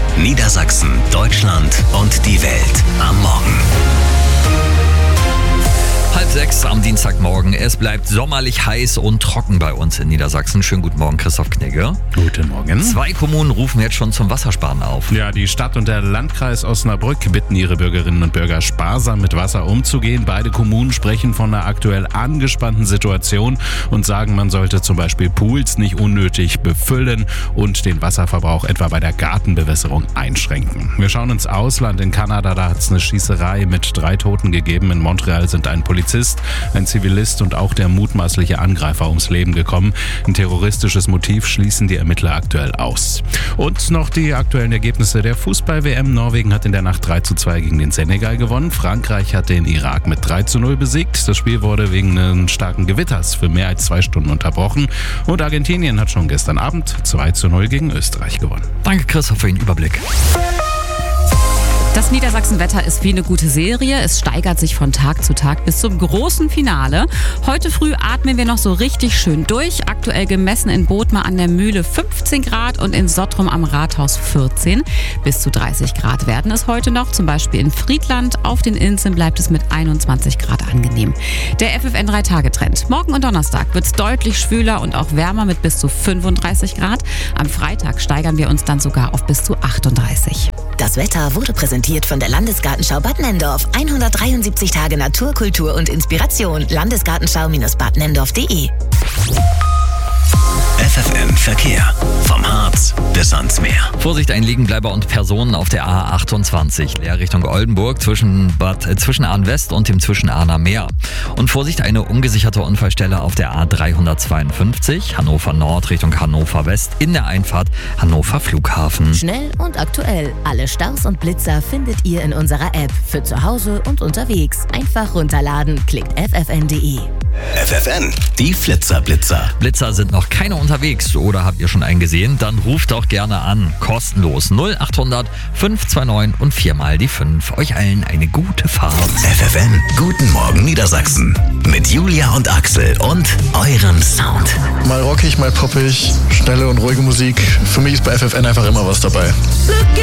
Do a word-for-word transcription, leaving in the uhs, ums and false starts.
Niedersachsen, Deutschland und die Welt am Morgen. Halb sechs am Dienstagmorgen. Es bleibt sommerlich heiß und trocken bei uns in Niedersachsen. Schönen guten Morgen, Christoph Knigge. Guten Morgen. Zwei Kommunen rufen jetzt schon zum Wassersparen auf. Ja, die Stadt und der Landkreis Osnabrück bitten ihre Bürgerinnen und Bürger, sparsam mit Wasser umzugehen. Beide Kommunen sprechen von einer aktuell angespannten Situation und sagen, man sollte zum Beispiel Pools nicht unnötig befüllen und den Wasserverbrauch etwa bei der Gartenbewässerung einschränken. Wir schauen ins Ausland. In Kanada, da hat es eine Schießerei mit drei Toten gegeben. In Montreal sind ein Polizist, ein Zivilist und auch der mutmaßliche Angreifer ums Leben gekommen. Ein terroristisches Motiv schließen die Ermittler aktuell aus. Und noch die aktuellen Ergebnisse der Fußball-W M. Norwegen hat in der Nacht drei zu zwei gegen den Senegal gewonnen. Frankreich hat den Irak mit drei zu null besiegt. Das Spiel wurde wegen eines starken Gewitters für mehr als zwei Stunden unterbrochen. Und Argentinien hat schon gestern Abend zwei zu null gegen Österreich gewonnen. Danke, Christoph, für den Überblick. Das Niedersachsen-Wetter ist wie eine gute Serie. Es steigert sich von Tag zu Tag bis zum großen Finale. Heute früh atmen wir noch so richtig schön durch. Aktuell gemessen in Bothmar an der Mühle fünfzehn Grad und in Sottrum am Rathaus vierzehn. Bis zu dreißig Grad werden es heute noch. Zum Beispiel in Friedland. Auf den Inseln bleibt es mit einundzwanzig Grad angenehm. Der F F N drei Tage Trend. Morgen und Donnerstag wird es deutlich schwüler und auch wärmer mit bis zu fünfunddreißig Grad. Am Freitag steigern wir uns dann sogar auf bis zu achtunddreißig. Das Wetter wurde präsentiert von der Landesgartenschau Bad Nenndorf. hundertdreiundsiebzig Tage Natur, Kultur und Inspiration. Landesgartenschau-bad nenndorf punkt de. F F N Verkehr. Vom Harz bis ans Meer. Vorsicht, ein Liegenbleiber und Personen auf der A achtundzwanzig. Leer Richtung Oldenburg zwischen, Bad, äh, zwischen Ahn-West und dem Zwischenahner Meer. Und Vorsicht, eine ungesicherte Unfallstelle auf der A dreihundertzweiundfünfzig. Hannover Nord Richtung Hannover West in der Einfahrt Hannover Flughafen. Schnell und aktuell. Alle Staus und Blitzer findet ihr in unserer App. Für zu Hause und unterwegs. Einfach runterladen. Klickt f f n punkt de. F F N, die Flitzer-Blitzer. Blitzer sind noch keine unterwegs oder habt ihr schon einen gesehen? Dann ruft doch gerne an. Kostenlos null achthundert fünf zwei neun und viermal die fünf. Euch allen eine gute Fahrt. F F N, guten Morgen Niedersachsen. Mit Julia und Axel und eurem Sound. Mal rockig, mal poppig, schnelle und ruhige Musik. Für mich ist bei F F N einfach immer was dabei.